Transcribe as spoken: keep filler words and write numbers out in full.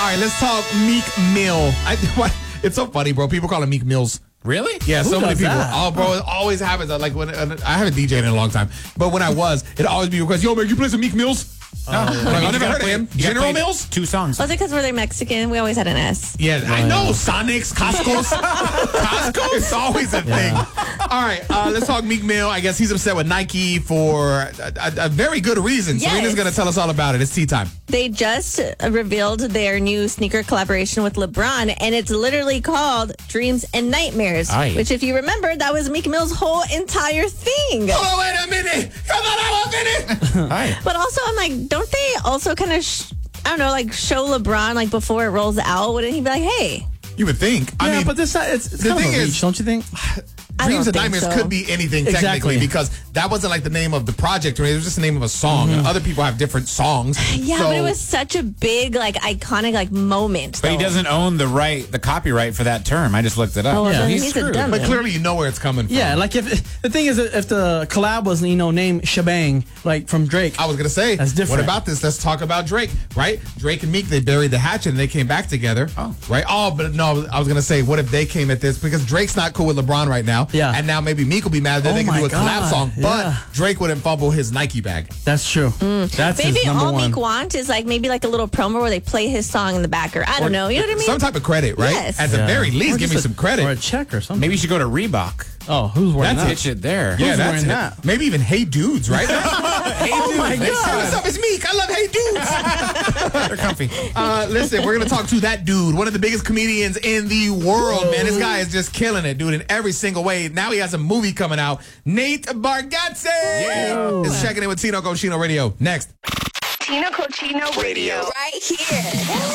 right, let's talk Meek Mill. I, what, it's so funny, bro. People call him Meek Mills. Really? Yeah, Who so many does people. that? Oh, bro, it always happens. Like when I haven't D J'd in a long time, but when I was, it always be requested. Yo, man, you play some Meek Mills? Oh, like, I never heard of him. General Mills? Two songs. Was it because we're Mexican? We always had an S. Yeah, I know. Sonics, Costco's. Costco? It's always a thing. All right, uh, let's talk Meek Mill. I guess he's upset with Nike for a, a, a very good reason. Yes. Serena's going to tell us all about it. It's tea time. They just revealed their new sneaker collaboration with LeBron, and it's literally called Dreams and Nightmares. Aye. Which, if you remember, that was Meek Mill's whole entire thing. Oh, wait a minute. Come on, I want minute. Hi. But also, I'm like, don't they also kind of, sh- I don't know, like show LeBron like before it rolls out? Wouldn't he be like, hey? You would think. I yeah, mean, but this it's, it's the kind of thing a is- reach, don't you think? I Dreams don't and think Nightmares so. could be anything technically Exactly. because that wasn't like the name of the project or anything. It was just the name of a song. And other people have different songs. Yeah, so, but it was such a big, like, iconic, like, moment. But he though. doesn't own the right, the copyright for that term. I just looked it up. Oh, well, Yeah. then He's he's, a screwed. dummy. But clearly you know where it's coming from. Yeah, like if the thing is, if the collab was, you know, named Shebang, like from Drake. I was going to say, That's different. what about this? Let's talk about Drake, right? Drake and Meek, they buried the hatchet and they came back together. Oh. Right? Oh, but no, I was going to say, what if they came at this? Because Drake's not cool with LeBron right now. Yeah. And now maybe Meek will be mad that Oh they can my do a collab God, song. yeah. But Drake wouldn't fumble his Nike bag. That's true. That's Maybe his number all one. Meek wants is like maybe like a little promo where they play his song in the back, or I don't know. You know what I mean? Some type of credit, right? Yes. At the Yeah. very least, Or give me just some a- credit. or a check or something. Maybe you should go to Reebok. Oh, who's wearing That's that? Pitch it there. Yeah, Who's that's wearing it. that? Maybe even Hey Dudes, right? Hey, oh my dude. God. What's up? It's Meek. I love Hey Dudes. They're comfy. Uh, listen, we're going to talk to that dude, one of the biggest comedians in the world, man. This guy is just killing it, dude, in every single way. Now he has a movie coming out. Nate Bargatze Yeah. is checking in with Tino Cochino Radio. Next. Tino Cochino Radio. Right here.